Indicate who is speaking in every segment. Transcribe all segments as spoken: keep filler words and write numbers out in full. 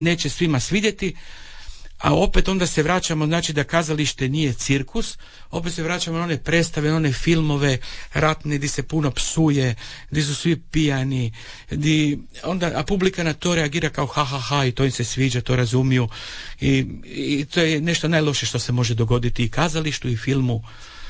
Speaker 1: neće svima svidjeti, a opet onda se vraćamo, znači da kazalište nije cirkus, opet se vraćamo na one predstave, na one filmove ratne gdje se puno psuje, gdje su svi pijani, gdje onda, a publika na to reagira kao ha ha ha i to im se sviđa, to razumiju i, i to je nešto najloše što se može dogoditi i kazalištu i filmu.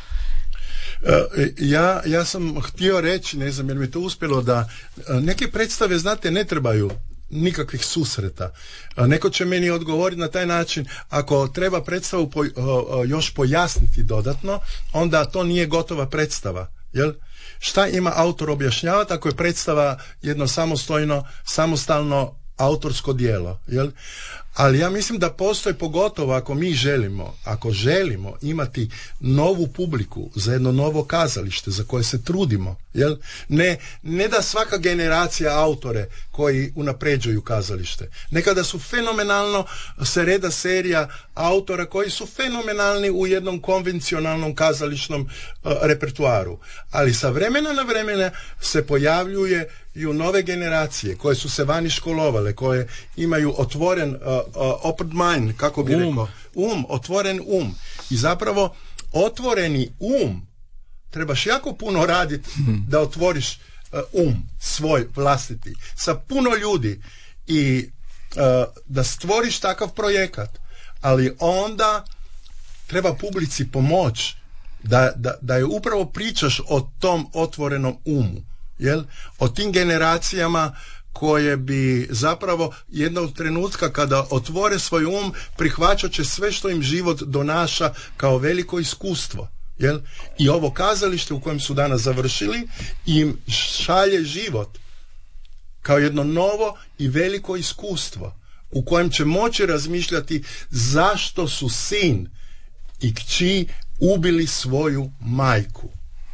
Speaker 2: Ja, ja sam htio reći, ne znam jer mi to uspjelo, da neke predstave, znate, ne trebaju nikakvih susreta. Neko će meni odgovoriti na taj način, ako treba predstavu po, još pojasniti dodatno, onda to nije gotova predstava. Jel? Šta ima autor objašnjavati ako je predstava jedno samostojno, samostalno autorsko djelo? Jel? Ali ja mislim da postoji, pogotovo ako mi želimo, ako želimo imati novu publiku za jedno novo kazalište za koje se trudimo, jel? Ne, ne da svaka generacija autore koji unapređuju kazalište. Nekada su fenomenalno se reda serija autora koji su fenomenalni u jednom konvencionalnom kazališnom uh, repertuaru. Ali sa vremena na vremena se pojavljuje i u nove generacije koje su se vani školovale, koje imaju otvoren uh, uh, open mind, kako bi um. rekao, um, otvoren um. I zapravo otvoreni um trebaš jako puno raditi hmm. da otvoriš uh, um svoj vlastiti sa puno ljudi i uh, da stvoriš takav projekat, ali onda treba publici pomoć da, da, da je upravo pričaš o tom otvorenom umu, jel? O tim generacijama koje bi zapravo jednog trenutka kada otvore svoj um prihvaćat će sve što im život donaša kao veliko iskustvo. Jel? I ovo kazalište u kojem su danas završili im šalje život kao jedno novo i veliko iskustvo u kojem će moći razmišljati zašto su sin i kći ubili svoju majku.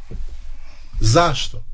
Speaker 2: Zašto?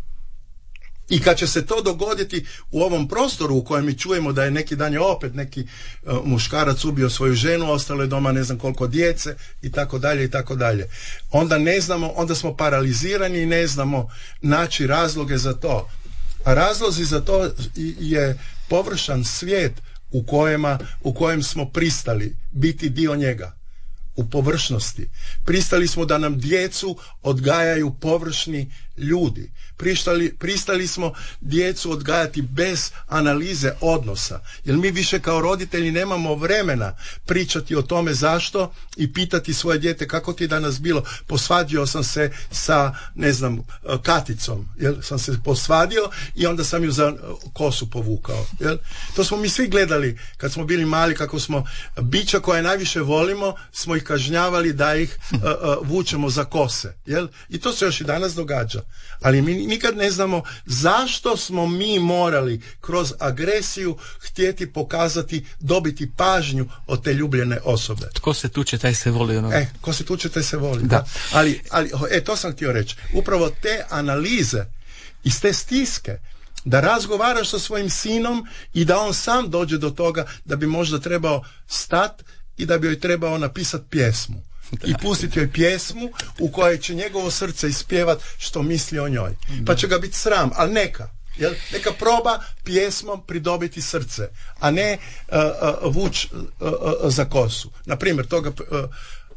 Speaker 2: I kad će se to dogoditi u ovom prostoru u kojem mi čujemo da je neki dan je opet neki uh, muškarac ubio svoju ženu, ostalo je doma ne znam koliko djece i tako dalje i tako dalje. Onda ne znamo, onda smo paralizirani i ne znamo naći razloge za to. A razlozi za to je površan svijet u kojema, u kojem smo pristali biti dio njega. U površnosti. Pristali smo da nam djecu odgajaju površni ljudi. Pristali, pristali smo djecu odgajati bez analize odnosa. Jer mi više kao roditelji nemamo vremena pričati o tome zašto i pitati svoje dijete kako ti danas bilo. Posvadio sam se sa, ne znam, Katicom. Jel? Sam se posvadio i onda sam ju za kosu povukao. Jel? To smo mi svi gledali kad smo bili mali, kako smo bića koje najviše volimo, smo ih kažnjavali da ih uh, uh, vučemo za kose. Jel? I to se još i danas događa. Ali mi nikad ne znamo zašto smo mi morali kroz agresiju htjeti pokazati, dobiti pažnju od te ljubljene osobe.
Speaker 1: Tko se tuče, taj se voli. Ono.
Speaker 2: E, ko se tuče, taj se voli.
Speaker 1: Da.
Speaker 2: Da. Ali, ali, e, to sam htio reći. Upravo te analize iz te stiske, da razgovaraš sa svojim sinom i da on sam dođe do toga da bi možda trebao stat i da bi joj trebao napisati pjesmu. Da. I pustiti joj pjesmu u kojoj će njegovo srce ispjevat što misli o njoj. Da. Pa će ga biti sram, ali neka. Jel? Neka proba pjesmom pridobiti srce, a ne uh, uh, vuč uh, uh, za kosu. Naprimjer, toga uh,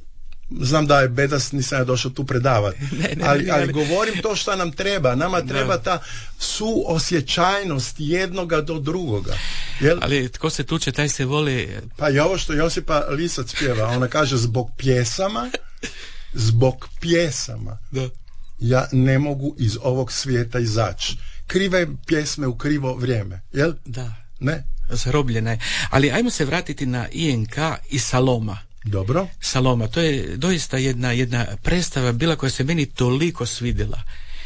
Speaker 2: znam da je bedas, nisam ja došao tu predavati, ne, ne, ali, ali govorim to što nam treba. Nama treba ta suosjećajnost jednoga do drugoga. Jel?
Speaker 1: Ali tko se tuče, taj se voli.
Speaker 2: Pa i ovo što Josipa Lisac pjeva, ona kaže zbog pjesama, zbog pjesama da. Ja ne mogu iz ovog svijeta izaći. Krive pjesme u krivo vrijeme. Jel?
Speaker 1: Da.
Speaker 2: Ne?
Speaker 1: Zarobljena je. Ali ajmo se vratiti na I N K i Saloma.
Speaker 2: Dobro.
Speaker 1: Saloma, to je doista jedna, jedna predstava bila koja se meni toliko svidjela.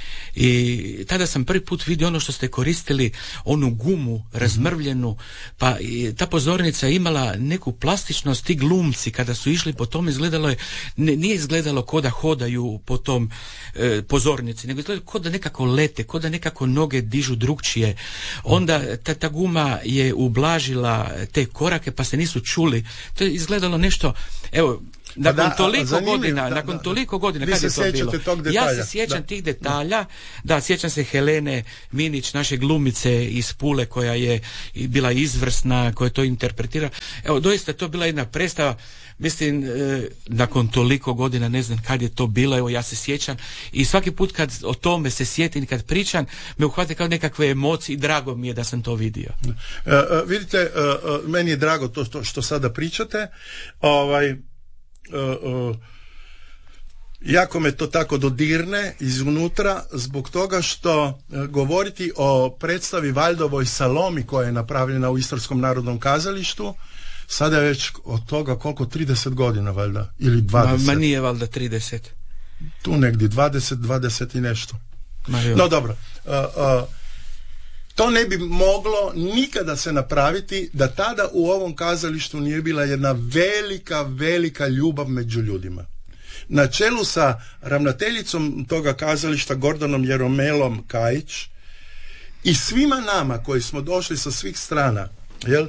Speaker 1: I tada sam prvi put vidio ono što ste koristili, onu gumu razmrvljenu, pa i ta pozornica imala neku plastičnost, ti glumci kada su išli po tom izgledalo je, ne, nije izgledalo ko da hodaju po tom e, pozornici, nego izgledalo ko da nekako lete, ko da nekako noge dižu drugčije. Onda ta, ta guma je ublažila te korake pa se nisu čuli. To je izgledalo nešto, evo, Nakon
Speaker 2: da,
Speaker 1: toliko
Speaker 2: zanimljiv,
Speaker 1: godina,
Speaker 2: da,
Speaker 1: nakon
Speaker 2: da.
Speaker 1: toliko godina,
Speaker 2: Vi
Speaker 1: kad
Speaker 2: se
Speaker 1: je to bilo?
Speaker 2: tog
Speaker 1: Ja
Speaker 2: detalja.
Speaker 1: se sjećam
Speaker 2: Da.
Speaker 1: tih detalja, da, sjećam se Helene Minić, naše glumice iz Pule, koja je bila izvrsna, koja je to interpretira. Evo, doista to bila jedna predstava, mislim, e, nakon toliko godina, ne znam kad je to bilo, evo ja se sjećam i svaki put kad o tome se sjetim, kad pričam, me uhvate kao nekakve emocije i drago mi je da sam to vidio.
Speaker 2: Uh, uh, vidite, uh, uh, meni je drago to što, što sada pričate, ovaj, uh, uh, jako me to tako dodirne iznutra, zbog toga što uh, govoriti o predstavi Valdovoj Salomi koja je napravljena u Istarskom narodnom kazalištu, sada je već od toga koliko, trideset godina valjda, ili dvadeset.
Speaker 1: Ma, ma nije valjda trideset.
Speaker 2: Tu negdje, dvadeset, dvadeset i nešto. No dobro, uh, uh, to ne bi moglo nikada se napraviti da tada u ovom kazalištu nije bila jedna velika, velika ljubav među ljudima. Na čelu sa ravnateljicom toga kazališta Gordanom Jeromelom Kajić i svima nama koji smo došli sa svih strana, jel,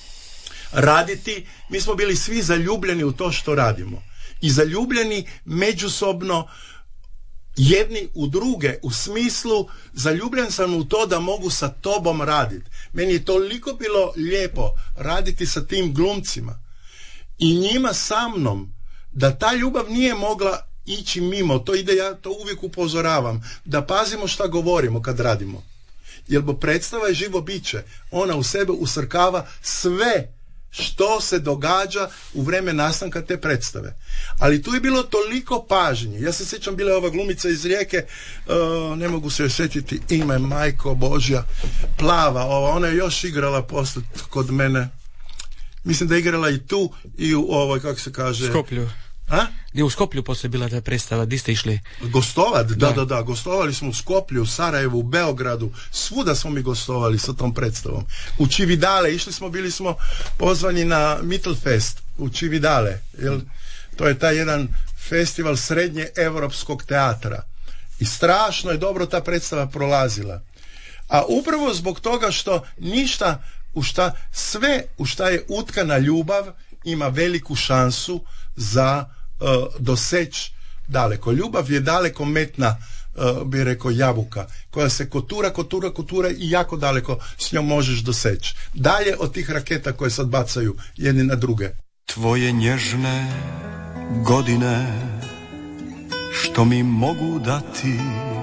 Speaker 2: raditi, mi smo bili svi zaljubljeni u to što radimo. I zaljubljeni međusobno jedni u druge, u smislu zaljubljen sam u to da mogu sa tobom raditi. Meni je toliko bilo lijepo raditi sa tim glumcima i njima sa mnom, da ta ljubav nije mogla ići mimo. To ide, ja to uvijek upozoravam, da pazimo šta govorimo kad radimo. Jer bo predstava je živo biće. Ona u sebe usrkava sve što se događa u vrijeme nastanka te predstave. Ali tu je bilo toliko pažnje. Ja se sjećam, bila je ova glumica iz Rijeke, uh, ne mogu se sjetiti ime, majko Božja, plava, ova, ona je još igrala poslije kod mene. Mislim da je igrala i tu i u ovoj, kako se kaže,
Speaker 1: Skoplju.
Speaker 2: A?
Speaker 1: Gdje u Skoplju poslije bila ta predstava, di ste išli?
Speaker 2: Gostovat, da, da, da, da, gostovali smo u Skoplju, u Sarajevu, u Beogradu, svuda smo mi gostovali sa tom predstavom. U Čividale, išli smo, bili smo pozvani na Mittelfest u Čividale, jel? To je taj jedan festival srednje europskog teatra. I strašno je dobro ta predstava prolazila. A upravo zbog toga što ništa, u šta, sve u šta je utkana ljubav ima veliku šansu za uh, doseć daleko. Ljubav je daleko metna, uh, bi rekao, jabuka, koja se kotura, kotura, kotura i jako daleko s njom možeš doseći. Dalje od tih raketa koje sad bacaju jedni na druge.
Speaker 3: Tvoje nježne godine što mi mogu dati